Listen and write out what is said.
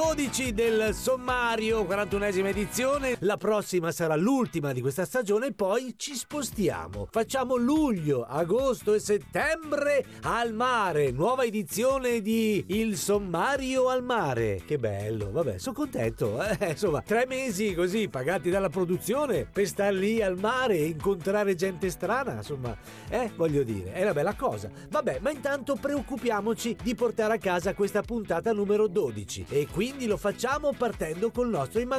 12 del sommario, 41esima edizione. La prossima sarà l'ultima di questa stagione, poi ci spostiamo. Facciamo luglio, agosto e settembre al mare. Nuova edizione di Il Sommario al Mare. Che bello, vabbè, sono contento. Insomma, 3 mesi così pagati dalla produzione per star lì al mare e incontrare gente strana, insomma, voglio dire, è una bella cosa. Vabbè, ma intanto preoccupiamoci di portare a casa questa puntata numero 12 e quindi lo facciamo partendo col nostro